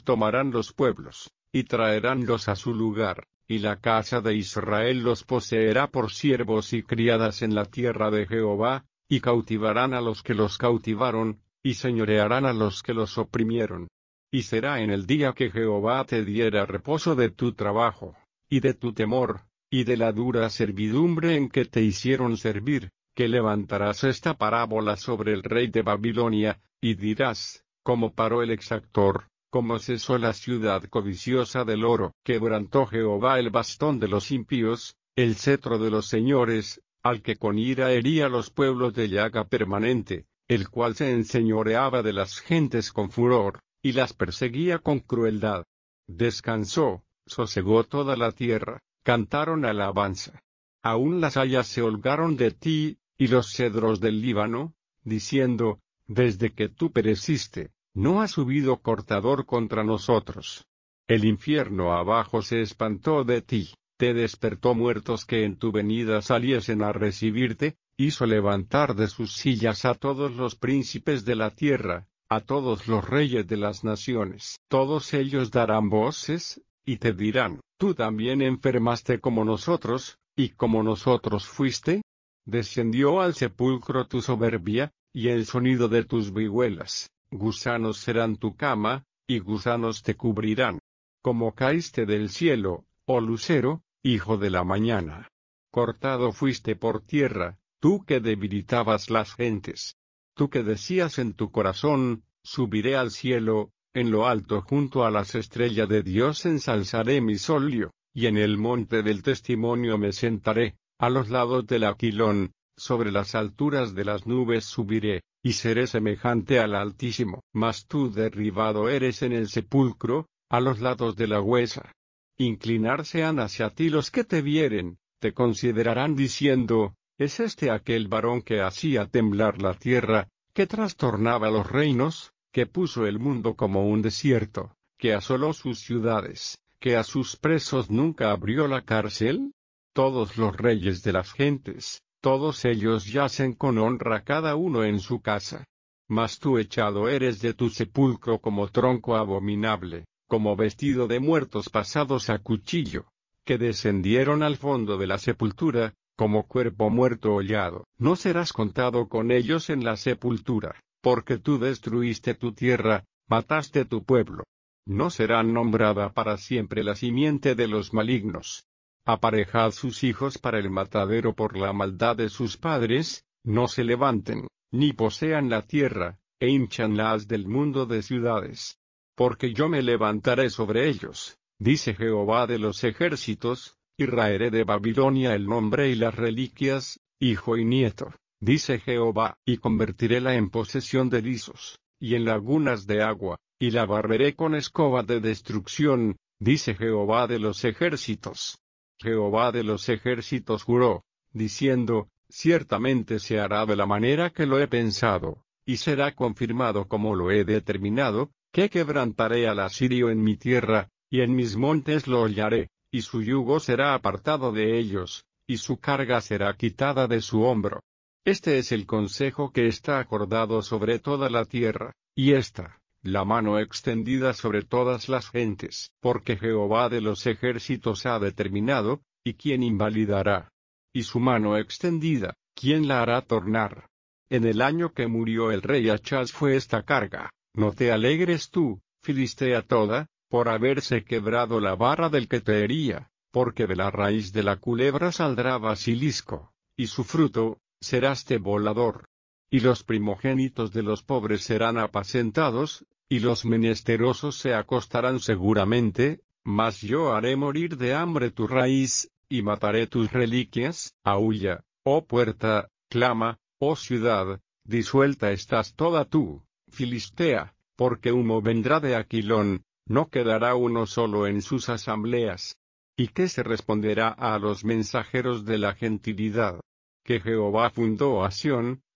tomarán los pueblos, y traeránlos a su lugar, y la casa de Israel los poseerá por siervos y criadas en la tierra de Jehová, y cautivarán a los que los cautivaron, y señorearán a los que los oprimieron. Y será en el día que Jehová te diera reposo de tu trabajo, y de tu temor, y de la dura servidumbre en que te hicieron servir, que levantarás esta parábola sobre el rey de Babilonia, y dirás, como paró el exactor, como cesó la ciudad codiciosa del oro. Quebrantó Jehová el bastón de los impíos, el cetro de los señores, al que con ira hería los pueblos de llaga permanente, el cual se enseñoreaba de las gentes con furor, y las perseguía con crueldad. Descansó, sosegó toda la tierra, cantaron alabanza. Aún las hayas se holgaron de ti, y los cedros del Líbano, diciendo, desde que tú pereciste, no ha subido cortador contra nosotros. El infierno abajo se espantó de ti, te despertó muertos que en tu venida saliesen a recibirte, hizo levantar de sus sillas a todos los príncipes de la tierra, a todos los reyes de las naciones. Todos ellos darán voces, y te dirán, ¿tú también enfermaste como nosotros, y como nosotros fuiste? Descendió al sepulcro tu soberbia, y el sonido de tus vihuelas, gusanos serán tu cama, y gusanos te cubrirán. Como caíste del cielo, oh lucero, hijo de la mañana. Cortado fuiste por tierra, tú que debilitabas las gentes. Tú que decías en tu corazón, subiré al cielo, en lo alto junto a las estrellas de Dios ensalzaré mi solio, y en el monte del testimonio me sentaré, a los lados del Aquilón, sobre las alturas de las nubes subiré, y seré semejante al Altísimo. Mas tú derribado eres en el sepulcro, a los lados de la huesa. Inclinarse han hacia ti los que te vieren, te considerarán diciendo, ¿es este aquel varón que hacía temblar la tierra, que trastornaba los reinos, que puso el mundo como un desierto, que asoló sus ciudades, que a sus presos nunca abrió la cárcel? Todos los reyes de las gentes, todos ellos yacen con honra cada uno en su casa. Mas tú echado eres de tu sepulcro como tronco abominable, como vestido de muertos pasados a cuchillo, que descendieron al fondo de la sepultura, como cuerpo muerto hollado. No serás contado con ellos en la sepultura, porque tú destruiste tu tierra, mataste tu pueblo. No será nombrada para siempre la simiente de los malignos. Aparejad sus hijos para el matadero por la maldad de sus padres, no se levanten, ni posean la tierra, e hinchanlas del mundo de ciudades. Porque yo me levantaré sobre ellos, dice Jehová de los ejércitos, y raeré de Babilonia el nombre y las reliquias, hijo y nieto, dice Jehová, y convertiréla en posesión de lisos, y en lagunas de agua, y la barreré con escoba de destrucción, dice Jehová de los ejércitos. Jehová de los ejércitos juró, diciendo, ciertamente se hará de la manera que lo he pensado, y será confirmado como lo he determinado, que quebrantaré al asirio en mi tierra, y en mis montes lo hollaré, y su yugo será apartado de ellos, y su carga será quitada de su hombro. Este es el consejo que está acordado sobre toda la tierra, y esta, la mano extendida sobre todas las gentes, porque Jehová de los ejércitos ha determinado, y quién invalidará. Y su mano extendida, ¿quién la hará tornar? En el año que murió el rey Achaz fue esta carga. No te alegres tú, Filistea toda, por haberse quebrado la vara del que te hería, porque de la raíz de la culebra saldrá basilisco, y su fruto, será este volador. Y los primogénitos de los pobres serán apacentados, y los menesterosos se acostarán seguramente, mas yo haré morir de hambre tu raíz, y mataré tus reliquias. Aúlla, oh puerta, clama, oh ciudad, disuelta estás toda tú, Filistea, porque humo vendrá de Aquilón, no quedará uno solo en sus asambleas. ¿Y qué se responderá a los mensajeros de la gentilidad? Que Jehová fundó a Sión,